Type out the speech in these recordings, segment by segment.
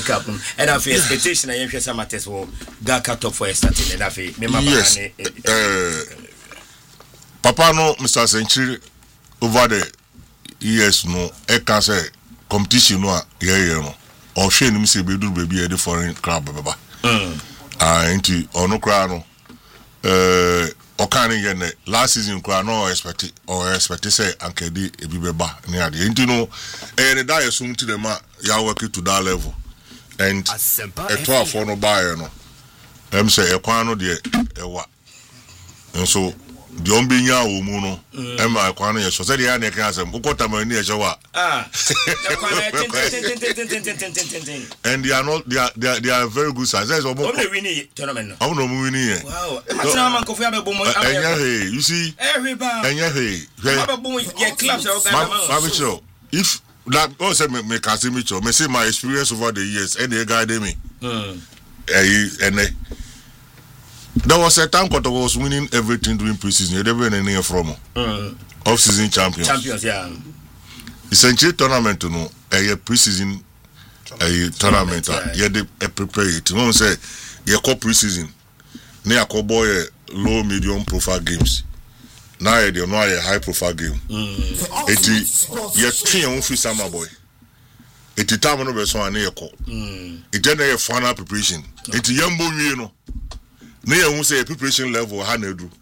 Cup and I feel expectation I am sure some matters will Gaka top for starting and I feel yes Papa no Mr. Century over the years no e can say competition no no or shey nim say be do baby e the foreign club baba into ono kra no okane yen last season kra no expect say ankedi e bi beba ne ade into no the die sum to them ya work to that level and a 12 for no buy no say e kwan no de ewa and so the ombinya wo mu no ma kwan no ye so say dey na kan asem kokota ma ni e shewa and they are very good size so we win tournament no no we win wow matna man kofi abegbo mo you see everybody abegbo ye clubs are if that also me can see me say my experience over the years and they guide me and there was a time Kotoko was winning everything during pre-season. They were in from off-season champions. Yeah. Essentially, tournament no a pre-season tournament. Yeah, they prepare it. You know, say you call pre-season. They are boy low, medium profile games. Now they know a high profile game. It you train on free summer boy. It time no be so an e call. It then a final preparation. It yambo you know. Ne ya say preparation level ha na edu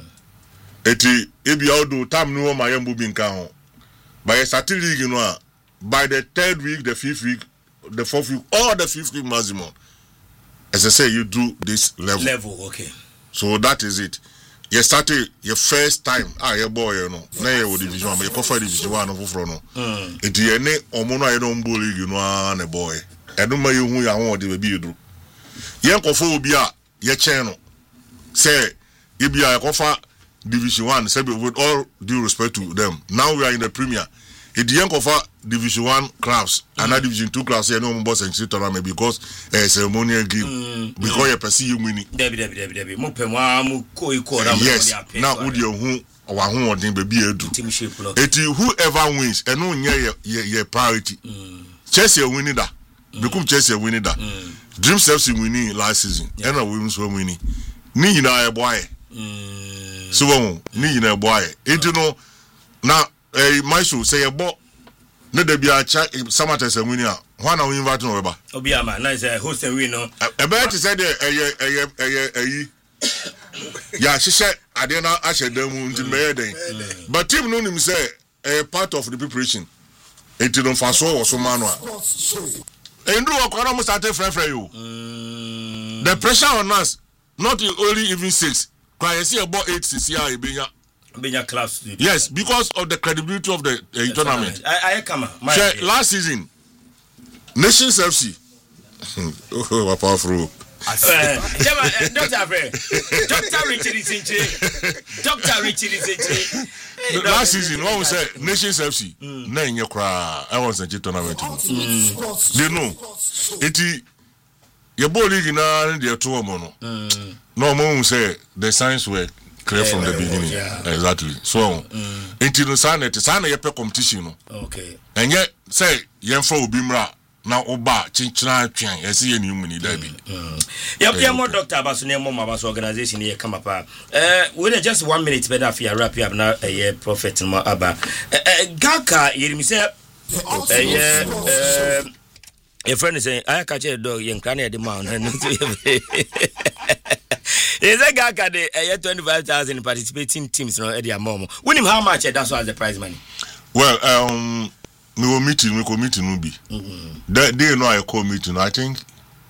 eti ebi odo time no ma yambu bi nka ho by start league no by the 3rd week the 5th week the 4th week or the 5th week maximum as I say you do this level okay so that is it you started your first time your boy no na you division 1 you go for division 1 no for no eti ye ne omo no aye no mbo league no na boy edo ma ye hu ya ho de be edu ye nkofo obi a ye chen say ibia kofa division 1 say with all due respect to them now we are in the premier it yen kofa division 1 clubs and division 2 clubs here no mo boss and tournament because ceremonial game because you perceive you winning debi mo pemwa mo ko na mo yes now who dey hu wa hu odin baby edu it whoever wins and no ye priority Chelsea winning that become Chelsea winning that Dream FC winning last season and we so winning ni na e boy so ni na e boy it no na my show say e bo na da bia cha samata se winning a who na we invite no ba obi ama na say host and win no e be to say the ya sheshe ade na ashedam nti me den but team no nim say part of the preparation it don't fast so man and do what we started friend you the pressure on us not only even 6 can see about 8 CCI benya class yes because of the credibility of the tournament I come last season Nations FC oh powerful Dr. Richard last season what we say Nations FC na enye kra I was in the tournament you know it your ball league na the two mo no mo say the signs were clear from the beginning exactly so until the sign ye competition no okay and yet say yen for obi mra na oba chinchina twan yesi ye nimu ni da bi ya mo Dr. Abaso ne mo Abaso organization ye come up we just 1 minute better for wrap up na prophet mo aba Gaka yerimi say a friend is saying I catch a dog yen kan e de ma on is a Gaka de 25,000 participating teams no e dia mom win him how much that's as the prize money well we will meeting no be that day no I call meeting I think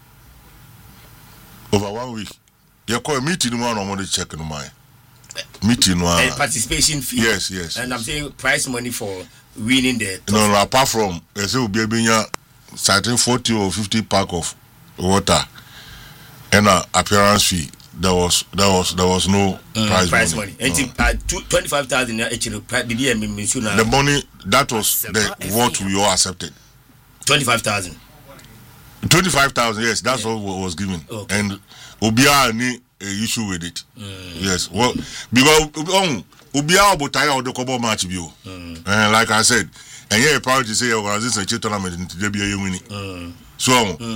over 1 week you call meeting one on the check no my meeting one and participation fee yes and I'm saying prize money for winning the no apart from say will be certain 40 or 50 pack of water and appearance fee there was no prize money. And 25,000 actually the money that was what we all accepted 25,000 yes that's what was given okay. And Obia any issue with it yes well because Obia obotaya or the kobo match bio and like I said and yeah priority say organization tournament in the winning so